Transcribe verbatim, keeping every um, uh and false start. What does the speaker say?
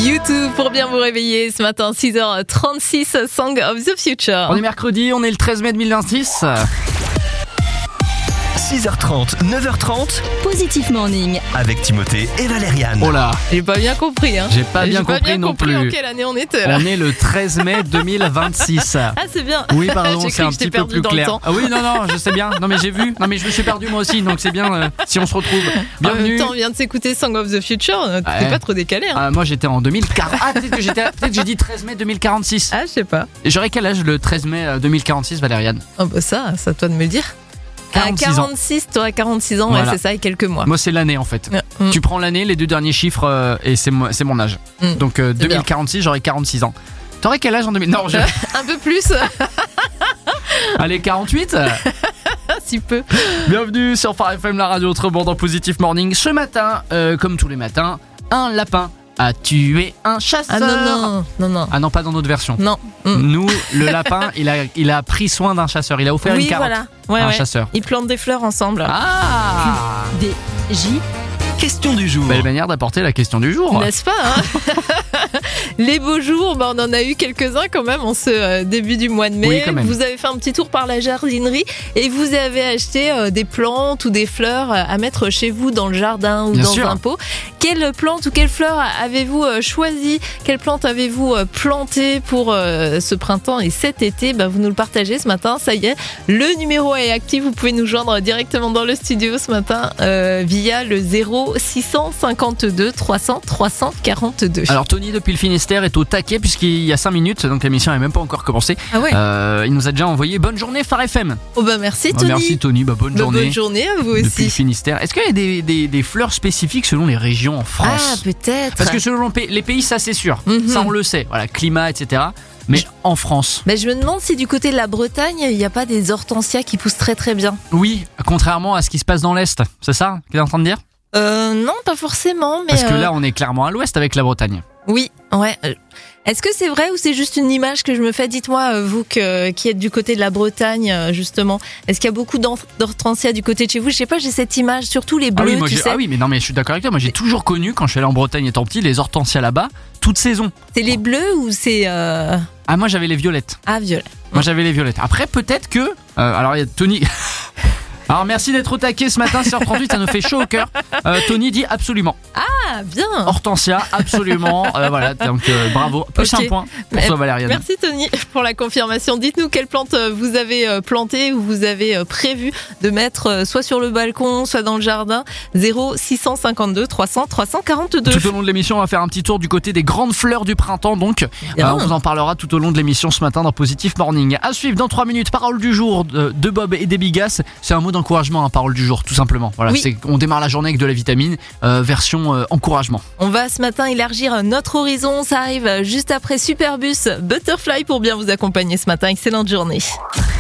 YouTube pour bien vous réveiller ce matin, six heures trente-six, Song of the Future. On est mercredi, on est le treize mai deux mille vingt-six. six heures trente, neuf heures trente, Positif Morning. avec Timothée et Valériane. Oh là, J'ai pas bien compris. Hein. j'ai pas J'ai bien pas compris bien non compris plus. en quelle année on était là. On est le treize mai deux mille vingt-six. Ah, c'est bien. Oui, pardon, J'ai c'est cru un que je t'ai petit peu perdu plus dans le clair. temps. Ah oui, non, non, je sais bien. Non, mais j'ai vu. Non, mais je me suis perdu moi aussi, donc c'est bien euh, si on se retrouve. En même Bienvenue. temps, on vient de s'écouter Song of the Future. T'es Ouais. pas trop décalé. Hein. Ah, moi j'étais en deux mille quarante. Ah, peut-être que j'étais. Peut-être que j'ai dit treize mai deux mille quarante-six. Ah, je sais pas. Et j'aurais quel âge le treize mai deux mille quarante-six, Valériane? Oh, bah ça, c'est à toi de me le dire. quarante-six à ans. quarante-six, t'aurais quarante-six ans, Voilà. ouais, c'est ça, et quelques mois. Moi, c'est l'année en fait. Mm. Tu prends l'année, les deux derniers chiffres, euh, et c'est mo- c'est mon âge. Mm. Donc euh, C'est deux mille quarante-six, j'aurais quarante-six ans. T'aurais quel âge en deux mille? Non, je... Un peu plus, Allez, quarante-huit. si peu. Bienvenue sur Phare F M, la radio autrement dans Positif Morning. Ce matin, euh, comme tous les matins, un lapin a tué un chasseur. Ah non, non, non, non. Ah non, pas dans notre version. Non. Mm. Nous, le lapin, il a, il a pris soin d'un chasseur. Il a offert Oui, une carotte voilà. Ouais, à un ouais. chasseur. Ils plantent des fleurs ensemble. Ah, Des J. Question du jour. belle manière d'apporter la question du jour. N'est-ce pas hein. Les beaux jours, bah, on en a eu quelques-uns quand même en ce euh, début du mois de mai. Oui, quand même. Vous avez fait un petit tour par la jardinerie et vous avez acheté euh, des plantes ou des fleurs euh, à mettre chez vous dans le jardin ou Bien dans sûr. un pot. Quelle plante ou quelle fleur avez-vous euh, choisi? Quelle plante avez-vous euh, plantée pour euh, ce printemps et cet été? Bah, vous nous le partagez ce matin, ça y est. Le numéro est actif, vous pouvez nous joindre directement dans le studio ce matin euh, via le zéro six cent cinquante-deux trois cents trois cent quarante-deux. Alors Tony depuis le Finistère est au taquet puisqu'il y a cinq minutes, donc l'émission n'est même pas encore commencée. Ah ouais. Euh, il nous a déjà envoyé bonne journée Phare F M. Oh bah merci Bah, Tony. merci Tony, bah, bonne Bah, journée. bonne journée à vous Depuis le aussi. Finistère. Est-ce qu'il y a des, des, des fleurs spécifiques selon les régions en Ah France? peut-être. Parce que selon les pays- les pays, ça c'est sûr. Mhm. Ça on le sait. Voilà, climat, et cetera. Mais en France, Bah, je me demande si du côté de la Bretagne, il n'y a pas des hortensias qui poussent très très bien. oui, contrairement à ce qui se passe dans l'Est. C'est ça que tu es en train de dire? Euh, non, pas forcément, mais. Parce que euh, là, on est clairement à l'Ouest avec la Bretagne. Oui, ouais. Euh, Est-ce que c'est vrai ou c'est juste une image que je me fais? Dites-moi, euh, vous que, qui êtes du côté de la Bretagne, euh, justement. Est-ce qu'il y a beaucoup d'hor- d'hortensias du côté de chez vous? Je sais pas, j'ai cette image, surtout les Ah bleus, oui, moi, tu j'ai- sais. ah oui, mais non, mais je suis d'accord avec toi. Moi, j'ai toujours connu, quand je suis allé en Bretagne étant petit, les hortensias là-bas, toute saison. C'est les bleus ou c'est. Euh... Ah, moi, j'avais les violettes. Ah, violet. Moi, j'avais les violettes. Après, peut-être que. euh, alors, il y a Tony. Alors, merci d'être au taquet ce matin, six heures trente-huit, ça nous fait chaud au cœur. Euh, Tony dit absolument. Ah, bien. Hortensia, absolument. Euh, voilà, donc euh, bravo. Plus Ok. un point pour Eh, toi, Valériane. Merci Tony pour la confirmation. Dites-nous quelle plante euh, vous avez euh, plantée ou vous avez euh, prévu de mettre euh, soit sur le balcon, soit dans le jardin. zéro six cent cinquante-deux trois cents trois cent quarante-deux. Tout au long de l'émission, on va faire un petit tour du côté des grandes fleurs du printemps. Donc, Bien. euh, on vous en parlera tout au long de l'émission ce matin dans Positif Morning. À suivre dans trois minutes, parole du jour de, de Bob et des Bigas. C'est un mot d'encouragement, hein, parole du jour, tout simplement. Voilà, Oui. c'est, on démarre la journée avec de la vitamine, euh, version euh, encouragement. On va ce matin élargir notre horizon. Ça arrive juste après Superbus Butterfly pour bien vous accompagner ce matin. Excellente journée.